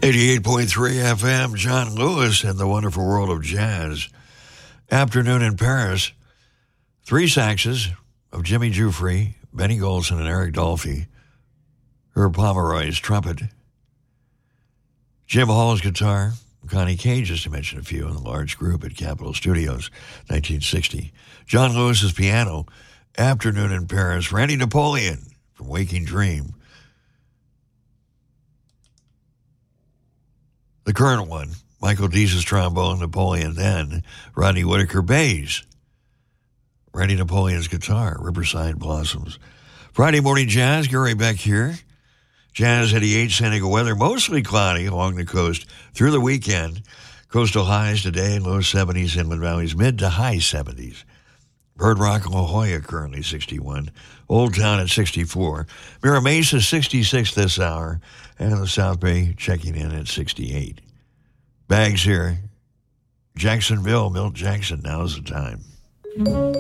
88.3 FM, John Lewis and the Wonderful World of Jazz. Afternoon in Paris. 3 saxes of Jimmy Giuffre, Benny Golson, and Eric Dolphy. Herb Pomeroy's trumpet. Jim Hall's guitar. Connie Kay, just to mention a few, in the large group at Capitol Studios, 1960. John Lewis's piano. Afternoon in Paris. Randy Napoleon from Waking Dream. The current one, Michael Dease's trombone, Napoleon then, Rodney Whitaker bass, Randy Napoleon's guitar, Riverside Blossoms. Friday morning jazz, Gary Beck here. Jazz 88, San Diego weather, mostly cloudy along the coast through the weekend. Coastal highs today, low 70s, inland valleys, mid to high 70s. Bird Rock, La Jolla currently 61. Old Town at 64. Mira Mesa 66 this hour. And in the South Bay checking in at 68. Bags here. Jacksonville, Milt Jackson, now's the time.